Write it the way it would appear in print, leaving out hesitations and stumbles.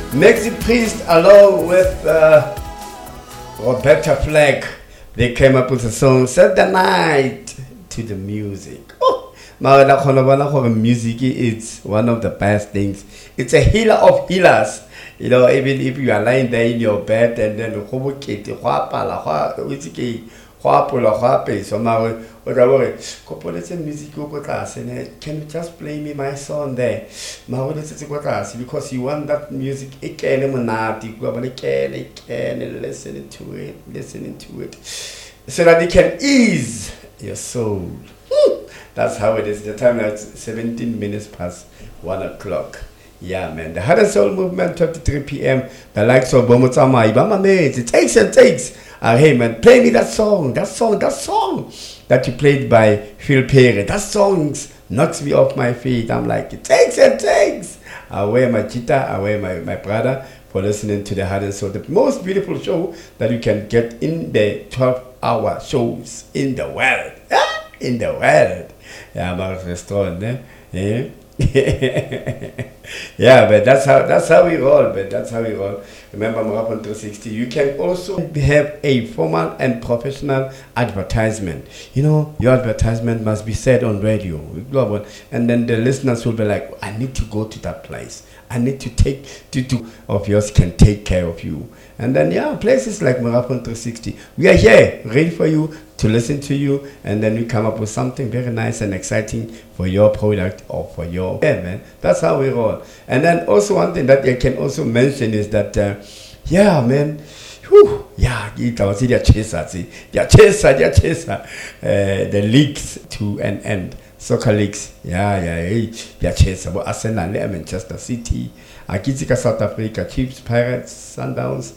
Maxi Priest along with Roberta Flack, they came up with a song, Set the Night to the Music. Oh, music is one of the best things. It's a healer of healers. You know, even if you are lying there in your bed and then can you just play me my song there? Because you want that music listening to it so that it can ease your soul. That's how it is. The time now it's 17 minutes past 1 o'clock. Yeah, man. The Heart and Soul Movement, 23 p.m. The likes of Bomotama, Ibama Mates. It takes and takes. Hey, man, play me that song that you played by Phil Perry. That song knocks me off my feet. I'm like, it takes and takes. I wear my guitar, I wear my brother for listening to the Heart and Soul, the most beautiful show that you can get in the 12-hour shows in the world. In the world. Yeah, I'm a restaurant, eh? Yeah, but that's how we roll. But that's how we roll. Remember, Marathon 360. You can also have a formal and professional advertisement. You know, your advertisement must be said on radio, global, and then the listeners will be like, "I need to go to that place. I need to take two of yours can take care of you." And then places like Marathon 360, we are here ready for you to listen to you, and then we come up with something very nice and exciting for your product or for your man. That's how we roll. And then also one thing that I can also mention is that man, the leagues to an end. Soccer leagues, Arsenal, Manchester City, Akitika, South Africa, Chiefs, Pirates, Sundowns,